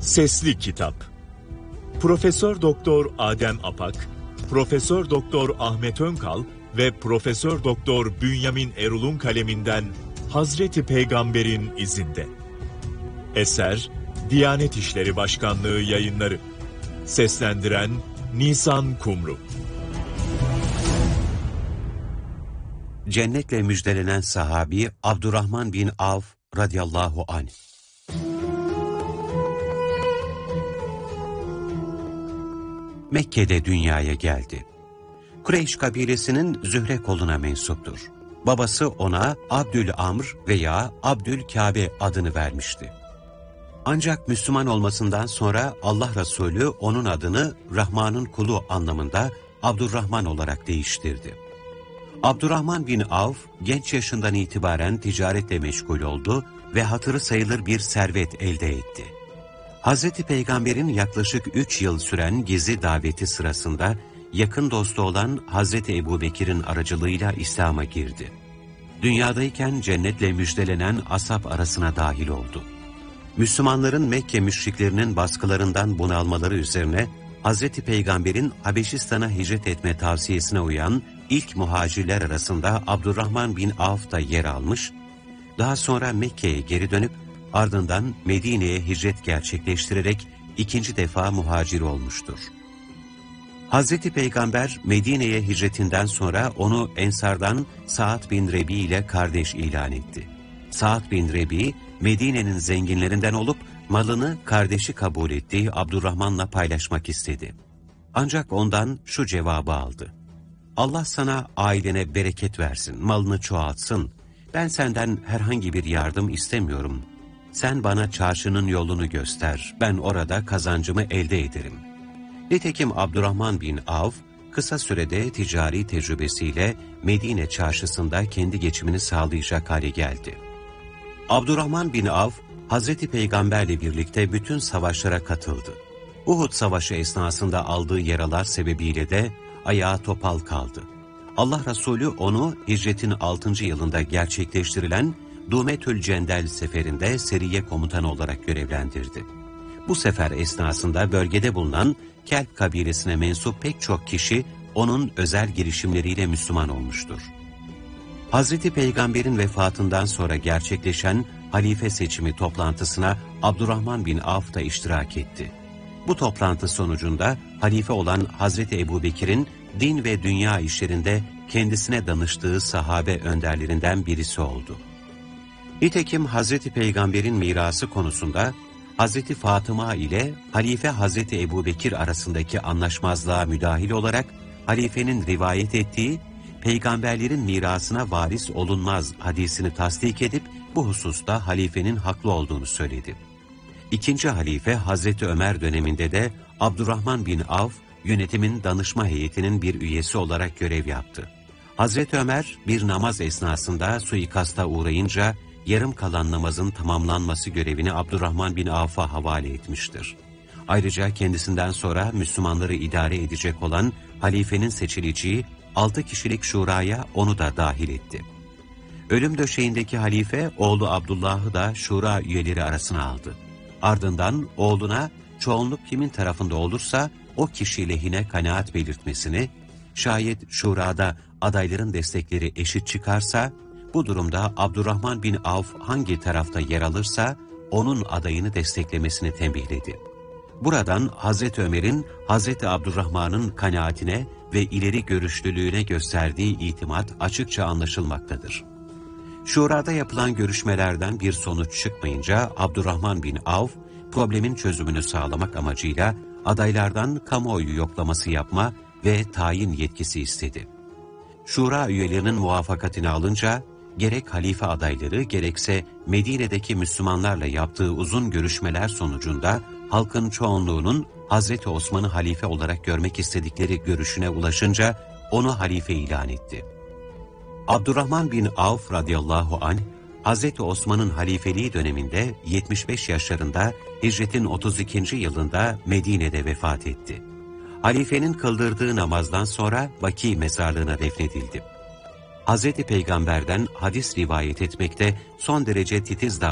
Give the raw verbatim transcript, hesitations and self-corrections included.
Sesli Kitap. Profesör Doktor Adem Apak, Profesör Doktor Ahmet Önkal ve Profesör Doktor Bünyamin Erul'un kaleminden Hazreti Peygamber'in izinde. Eser Diyanet İşleri Başkanlığı Yayınları. Seslendiren Nisan Kumru. Cennetle müjdelenen sahabi Abdurrahman bin Avf radıyallahu anh. Mekke'de dünyaya geldi. Kureyş kabilesinin Zühre koluna mensuptur. Babası ona Abdül Amr veya Abdül Kabe adını vermişti. Ancak Müslüman olmasından sonra Allah Resulü onun adını Rahman'ın kulu anlamında Abdurrahman olarak değiştirdi. Abdurrahman bin Avf genç yaşından itibaren ticaretle meşgul oldu ve hatırı sayılır bir servet elde etti. Hazreti Peygamber'in yaklaşık üç yıl süren gizli daveti sırasında yakın dostu olan Hazreti Ebubekir'in aracılığıyla İslam'a girdi. Dünyadayken cennetle müjdelenen ashab arasına dahil oldu. Müslümanların Mekke müşriklerinin baskılarından bunalmaları üzerine Hazreti Peygamber'in Habeşistan'a hicret etme tavsiyesine uyan ilk muhacirler arasında Abdurrahman bin Avf da yer almış, daha sonra Mekke'ye geri dönüp ardından Medine'ye hicret gerçekleştirerek ikinci defa muhacir olmuştur. Hazreti Peygamber Medine'ye hicretinden sonra onu Ensar'dan Sa'd bin Rebi ile kardeş ilan etti. Sa'd bin Rebi, Medine'nin zenginlerinden olup malını kardeşi kabul ettiği Abdurrahman'la paylaşmak istedi. Ancak ondan şu cevabı aldı: Allah sana ailene bereket versin, malını çoğaltsın. Ben senden herhangi bir yardım istemiyorum. Sen bana çarşının yolunu göster, ben orada kazancımı elde ederim. Nitekim Abdurrahman bin Avf, kısa sürede ticari tecrübesiyle Medine çarşısında kendi geçimini sağlayacak hale geldi. Abdurrahman bin Avf, Hazreti Peygamberle birlikte bütün savaşlara katıldı. Uhud Savaşı esnasında aldığı yaralar sebebiyle de ayağı topal kaldı. Allah Resulü onu hicretin altıncı yılında gerçekleştirilen Dumetül Cendel seferinde seriye komutanı olarak görevlendirdi. Bu sefer esnasında bölgede bulunan Kelp kabilesine mensup pek çok kişi onun özel girişimleriyle Müslüman olmuştur. Hazreti Peygamber'in vefatından sonra gerçekleşen halife seçimi toplantısına Abdurrahman bin Avf da iştirak etti. Bu toplantı sonucunda halife olan Hazreti Ebubekir'in din ve dünya işlerinde kendisine danıştığı sahabe önderlerinden birisi oldu. Nitekim Hazreti Peygamber'in mirası konusunda Hazreti Fatıma ile Halife Hazreti Ebubekir arasındaki anlaşmazlığa müdahil olarak halifenin rivayet ettiği peygamberlerin mirasına varis olunmaz hadisini tasdik edip bu hususta halifenin haklı olduğunu söyledi. İkinci halife Hazreti Ömer döneminde de Abdurrahman bin Avf yönetimin danışma heyetinin bir üyesi olarak görev yaptı. Hazreti Ömer bir namaz esnasında suikasta uğrayınca yarım kalan namazın tamamlanması görevini Abdurrahman bin Avf'a havale etmiştir. Ayrıca kendisinden sonra Müslümanları idare edecek olan halifenin seçileceği altı kişilik şuraya onu da dahil etti. Ölüm döşeğindeki halife oğlu Abdullah'ı da şura üyeleri arasına aldı. Ardından oğluna çoğunluk kimin tarafında olursa o kişi lehine kanaat belirtmesini, şayet şurada adayların destekleri eşit çıkarsa, bu durumda Abdurrahman bin Avf hangi tarafta yer alırsa onun adayını desteklemesini tembihledi. Buradan Hazreti Ömer'in Hazreti Abdurrahman'ın kanaatine ve ileri görüşlülüğüne gösterdiği itimat açıkça anlaşılmaktadır. Şurada yapılan görüşmelerden bir sonuç çıkmayınca Abdurrahman bin Avf, problemin çözümünü sağlamak amacıyla adaylardan kamuoyu yoklaması yapma ve tayin yetkisi istedi. Şura üyelerinin muvafakatini alınca, gerek halife adayları gerekse Medine'deki Müslümanlarla yaptığı uzun görüşmeler sonucunda halkın çoğunluğunun Hazreti Osman'ı halife olarak görmek istedikleri görüşüne ulaşınca onu halife ilan etti. Abdurrahman bin Avf radıyallahu anh, Hazreti Osman'ın halifeliği döneminde yetmiş beş yaşlarında hicretin otuz ikinci yılında Medine'de vefat etti. Halifenin kıldırdığı namazdan sonra Vaki mezarlığına defnedildi. Hazreti Peygamber'den hadis rivayet etmekte son derece titiz davranışlar